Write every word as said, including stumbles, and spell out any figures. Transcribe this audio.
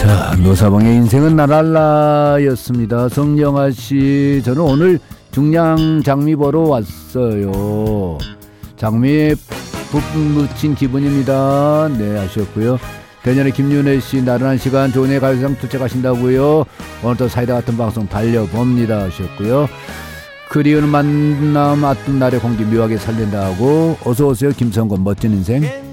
자, 노사방의 인생은 나랄라였습니다. 성영아씨, 저는 오늘 중량 장미 보러 왔어요. 장미에 부품 묻힌 기분입니다. 네, 하셨고요. 대년에 김윤혜씨, 나른한 시간 좋은예 가요상 투척하신다고요. 오늘도 사이다 같은 방송 달려봅니다 하셨고요. 그리운 만남 맞던 날의 공기 묘하게 살린다고 어서오세요 김성건 멋진 인생.